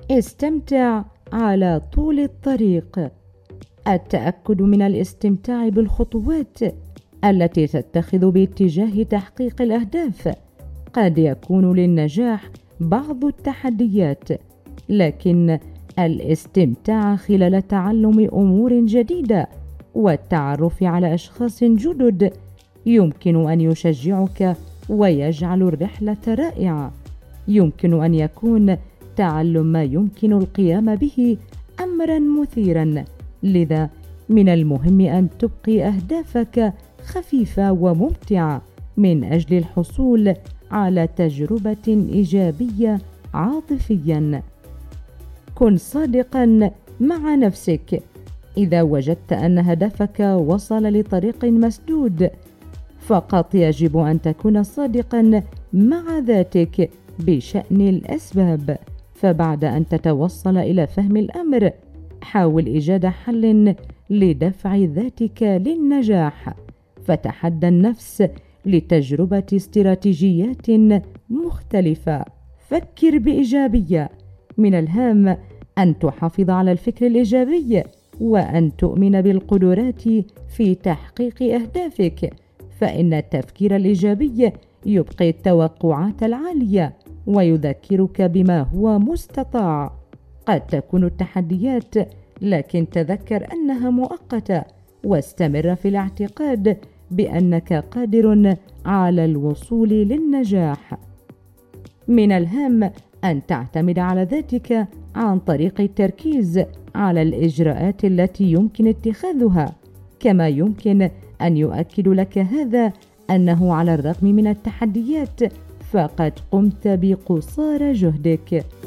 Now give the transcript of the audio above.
استمتع على طول الطريق. التأكد من الاستمتاع بالخطوات التي تتخذ باتجاه تحقيق الأهداف. قد يكون للنجاح بعض التحديات، لكن الاستمتاع خلال تعلم أمور جديدة والتعرف على أشخاص جدد يمكن أن يشجعك ويجعل الرحلة رائعة. يمكن أن يكون تعلم ما يمكن القيام به أمرا مثيرا، لذا من المهم أن تبقي أهدافك خفيفة وممتعة من أجل الحصول على تجربة إيجابية عاطفيا. كن صادقا مع نفسك. إذا وجدت أن هدفك وصل لطريق مسدود، فقط يجب أن تكون صادقا مع ذاتك بشأن الأسباب. فبعد أن تتوصل إلى فهم الأمر، حاول إيجاد حل لدفع ذاتك للنجاح. فتحدى النفس لتجربة استراتيجيات مختلفة. فكر بإيجابية. من الهام أن تحافظ على الفكر الإيجابي وأن تؤمن بالقدرات في تحقيق أهدافك، فإن التفكير الإيجابي يبقي التوقعات العالية ويذكرك بما هو مستطاع. قد تكون التحديات، لكن تذكر أنها مؤقتة، واستمر في الاعتقاد بأنك قادر على الوصول للنجاح. من الهام أن تعتمد على ذاتك عن طريق التركيز على الإجراءات التي يمكن اتخاذها. كما يمكن أن يؤكد لك هذا أنه على الرغم من التحديات فقد قمت بقصارى جهدك.